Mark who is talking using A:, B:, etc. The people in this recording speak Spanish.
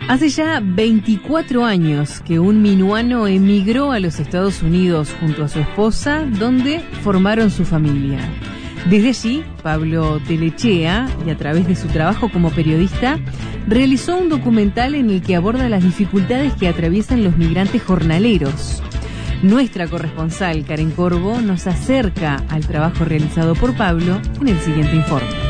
A: Hace ya 24 años que un minuano emigró a los Estados Unidos junto a su esposa, donde formaron su familia. Desde allí, Pablo Telechea, y a través de su trabajo como periodista, realizó un documental en el que aborda las dificultades que atraviesan los migrantes jornaleros. Nuestra corresponsal, Karen Corvo, nos acerca al trabajo realizado por Pablo en el siguiente informe.